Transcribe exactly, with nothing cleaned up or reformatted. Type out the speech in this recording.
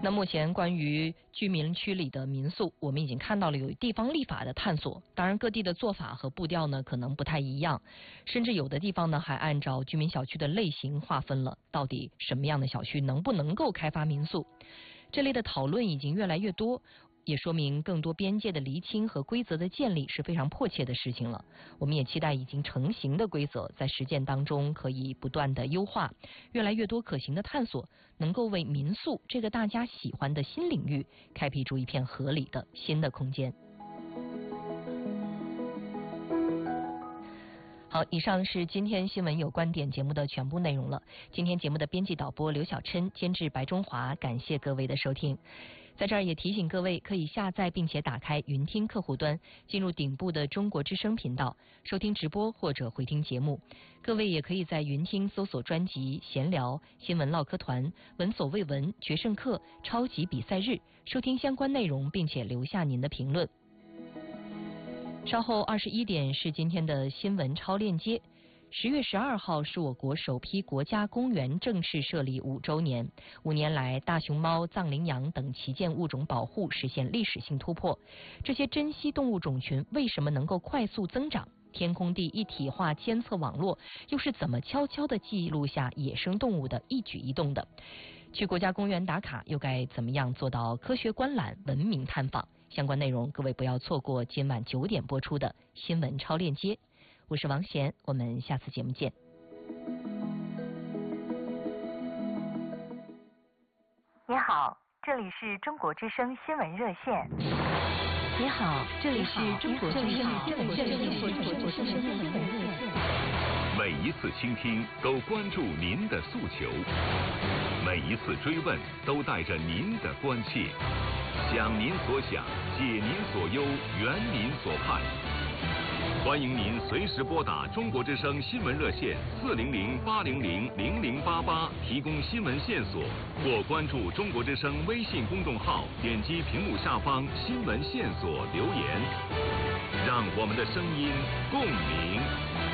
那目前关于居民区里的民宿，我们已经看到了有地方立法的探索，当然各地的做法和步调呢可能不太一样，甚至有的地方呢还按照居民小区的类型划分了到底什么样的小区能不能够开发民宿。这类的讨论已经越来越多，也说明更多边界的厘清和规则的建立是非常迫切的事情了。我们也期待已经成型的规则在实践当中可以不断的优化，越来越多可行的探索能够为民宿这个大家喜欢的新领域开辟出一片合理的新的空间。好，以上是今天新闻有观点节目的全部内容了。今天节目的编辑导播刘小琛，监制白中华，感谢各位的收听。在这儿也提醒各位，可以下载并且打开云听客户端，进入顶部的中国之声频道，收听直播或者回听节目。各位也可以在云听搜索专辑闲聊、新闻唠嗑团、闻所未闻、决胜课、超级比赛日，收听相关内容，并且留下您的评论。稍后二十一点是今天的新闻超链接。十月十二号是我国首批国家公园正式设立五周年，五年来大熊猫、藏羚羊等旗舰物种保护实现历史性突破。这些珍稀动物种群为什么能够快速增长？天空地一体化监测网络又是怎么悄悄地记录下野生动物的一举一动的？去国家公园打卡又该怎么样做到科学观览、文明探访？相关内容各位不要错过今晚九点播出的新闻超链接。我是王贤，我们下次节目见。 你好，这里是中国之声新闻热线。 你好，这里是中国之声新闻热线。 每一次倾听都关注您的诉求，每一次追问都带着您的关切。想您所想，解您所忧，圆您所盼。欢迎您随时拨打中国之声新闻热线四零零八零零零零八八提供新闻线索，或关注中国之声微信公众号，点击屏幕下方新闻线索留言，让我们的声音共鸣。